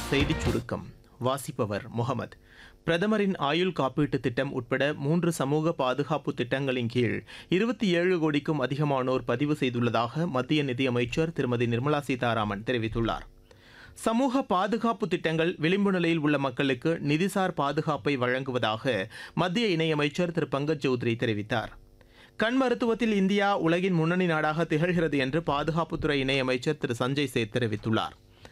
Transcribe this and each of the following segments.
செய்திச் சுருக்கம் வாசிப்பவர் முகமது. பிரதமரின் ஆயுள் காப்பீட்டு திட்டம் உட்பட 3 சமூக பாதுகாப்பு திட்டங்களின் கீழ் 27 கோடிக்கும் அதிகமானோர் பதிவு செய்துள்ளதாக மத்திய நிதியமைச்சர் திருமதி நிர்மலா சீதாராமன் தெரிவித்துள்ளார். சமூக பாதுகாப்பு திட்டங்கள் விளிம்பு நிலையில் உள்ள மக்களுக்கு நிதிசார் பாதுகாப்பை வழங்குவதாக மத்திய இணையமைச்சர் திரு பங்கஜ் சௌத்ரி தெரிவித்தார். கண் மருத்துவத்தில் இந்தியா உலகின் முன்னணி நாடாக திகழ்கிறது என்று பாதுகாப்புத்துறை இணையமைச்சர் திரு சஞ்சய் சேத் தெரிவித்துள்ளார்.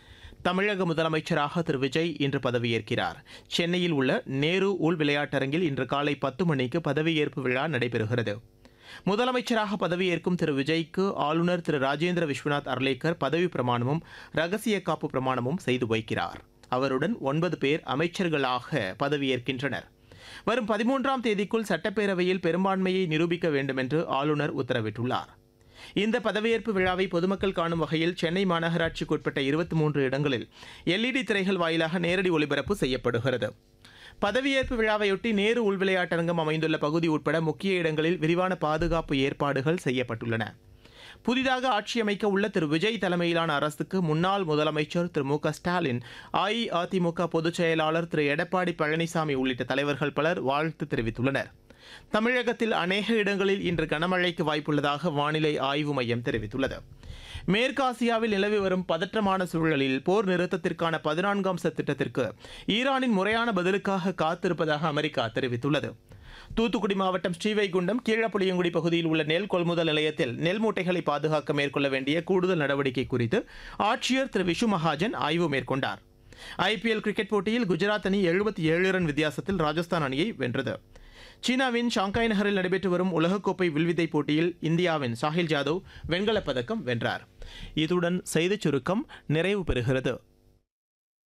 தமிழக முதலமைச்சராக திரு விஜய் இன்று பதவியேற்கிறார். சென்னையில் உள்ள நேரு உள் விளையாட்டரங்கில் இன்று காலை 10 மணிக்கு பதவியேற்பு விழா நடைபெறுகிறது. முதலமைச்சராக பதவியேற்கும் திரு விஜய்க்கு ஆளுநர் திரு ராஜேந்திர விஸ்வநாத் அர்லேக்கர் பதவி பிரமாணமும் ரகசிய காப்பு பிரமாணமும் செய்து வைக்கிறார். அவருடன் 9 பேர் அமைச்சர்களாக பதவியேற்கின்றனர். வரும் 13ஆம் தேதிக்குள் சட்டப்பேரவையில் பெரும்பான்மையை நிரூபிக்க வேண்டும் என்று ஆளுநர் உத்தரவிட்டுள்ளார். இந்த பதவியேற்பு விழாவை பொதுமக்கள் காணும் வகையில் சென்னை மாநகராட்சிக்குட்பட்ட 23 இடங்களில் LED திரைகள் வாயிலாக நேரடி ஒளிபரப்பு செய்யப்படுகிறது. பதவியேற்பு விழாவையொட்டி நேரு உள் விளையாட்டரங்கம் அமைந்துள்ள பகுதி உட்பட முக்கிய இடங்களில் விரிவான பாதுகாப்பு ஏற்பாடுகள் செய்யப்பட்டுள்ளன. புதிதாக ஆட்சியமைக்க உள்ள திரு விஜய் தலைமையிலான அரசுக்கு முன்னாள் முதலமைச்சர் திரு மு க ஸ்டாலின், அஇஅதிமுக பொதுச் செயலாளர் திரு எடப்பாடி பழனிசாமி உள்ளிட்ட தலைவர்கள் பலர் வாழ்த்து தெரிவித்துள்ளனர். தமிழகத்தில் அநேக இடங்களில் இன்று கனமழைக்கு வாய்ப்புள்ளதாக வானிலை ஆய்வு மையம் தெரிவித்துள்ளது. மேற்காசியாவில் நிலவி வரும் பதற்றமான சூழலில் போர் நிறுத்தத்திற்கான 14 அம்ச திட்டத்திற்கு ஈரானின் முறையான பதிலுக்காக காத்திருப்பதாக அமெரிக்கா தெரிவித்துள்ளது. தூத்துக்குடி மாவட்டம் ஸ்ரீவைகுண்டம் கீழப்புளியங்குடி பகுதியில் உள்ள நெல் கொள்முதல் நிலையத்தில் நெல் மூட்டைகளை பாதுகாக்க மேற்கொள்ள வேண்டிய கூடுதல் நடவடிக்கை குறித்து ஆட்சியர் திரு விஷு மகாஜன் ஆய்வு மேற்கொண்டார். IPL கிரிக்கெட் போட்டியில் குஜராத் அணி 77 ரன் வித்தியாசத்தில் ராஜஸ்தான் அணியை வென்றது. சீனாவின் ஷாங்காய் நகரில் நடைபெற்று வரும் உலகக்கோப்பை வில்வித்தை போட்டியில் இந்தியாவின் சாஹில் ஜாதவ் வெண்கலப் பதக்கம் வென்றார். இதுடன் செய்திச் சுருக்கம் நிறைவு பெறுகிறது.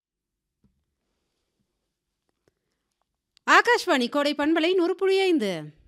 ஆகாஷ்வாணி கோடை பண்பலை 100.5